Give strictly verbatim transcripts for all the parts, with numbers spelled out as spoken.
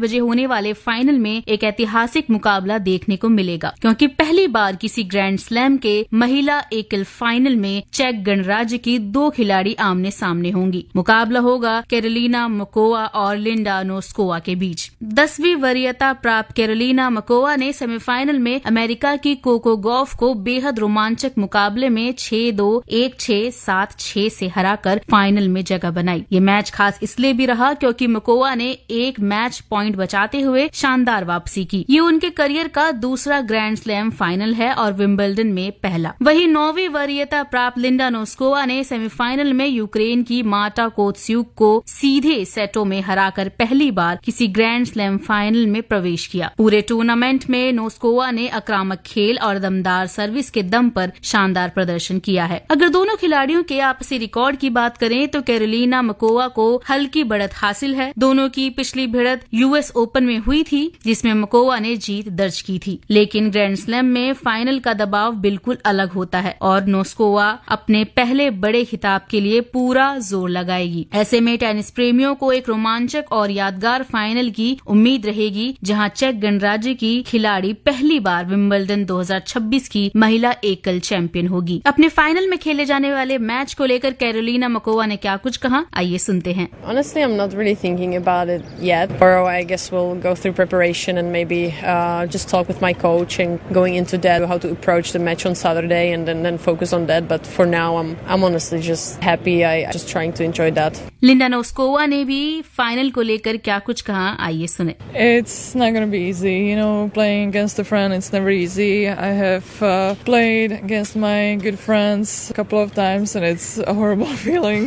बजे होने वाले फाइनल में एक ऐतिहासिक मुकाबला देखने को मिलेगा, क्योंकि पहली बार किसी ग्रैंड स्लैम के महिला एकल फाइनल में चेक गणराज्य की दो खिलाड़ी आमने सामने होंगी। मुकाबला होगा कैरोलिना मकोवा और लिंडा नोस्कोवा के बीच। दसवीं वरीयता प्राप्त कैरोलिना मकोवा ने सेमीफाइनल में अमेरिका की कोको गॉफ को बेहद रोमांचक मुकाबले में छह दो, एक छह, सात छह से हराकर फाइनल में जगह बनाई। ये मैच खास इसलिए भी रहा क्योंकि मकोवा ने एक मैच पॉइंट बचाते हुए शानदार वापसी की। ये उनके करियर का दूसरा ग्रैंड स्लैम फाइनल है और विंबलडन में पहला। वहीं नौवीं वरीयता प्राप्त लिंडा नोस्कोवा ने सेमीफाइनल में यूक्रेन की मार्टा कोत्स्युक को सीधे सेटों में हराकर पहली बार किसी ग्रैंड स्लैम फाइनल में प्रवेश किया। पूरे टूर्नामेंट में नोस्कोवा ने आक्रामक खेल और दमदार सर्विस के दम पर शानदार प्रदर्शन किया है। अगर दोनों खिलाड़ियों के आपसी रिकॉर्ड की बात करें तो कैरोलिना मकोवा को हल्की बढ़त हासिल है। दोनों की पिछली भिड़त यूएस ओपन में हुई थी, जिसमें मकोवा ने जीत दर्ज की थी। लेकिन ग्रैंड स्लैम में फाइनल का दबाव बिल्कुल अलग होता है और नोस्कोवा अपने पहले बड़े खिताब के लिए पूरा जोर लगाएगी। ऐसे में टेनिस प्रेमियों को एक रोमांचक और यादगार फाइनल की उम्मीद रहेगी, जहां चेक गणराज्य की खिलाड़ी पहली बार विंबलडन दो हज़ार छब्बीस की महिला एकल चैंपियन होगी। अपने फाइनल में खेले जाने वाले मैच को लेकर कैरोलिना मकोवा ने क्या कुछ कहा, आइए सुनते हैं। Honestly, I'm not really thinking about it yet. Tomorrow, I guess we'll go through preparation and maybe uh, just talk with my coach and going into that, how to approach the match on Saturday, and then, then focus on that. But for now, I'm I'm honestly just happy. I I'm just trying to enjoy that. Linda Noskova ने भी final को लेकर क्या कुछ कहा, आइए सुने। It's not going to be easy, you know, playing against a friend, it's never easy. I have uh, played against my good friends a couple of times and it's a horrible feeling.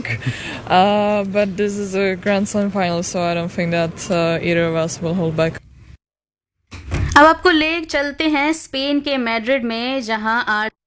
Uh, but this is a Grand Slam final, so I don't think that uh, either of us will hold back. अब आपको ले चलते हैं Spain के Madrid में, जहां आज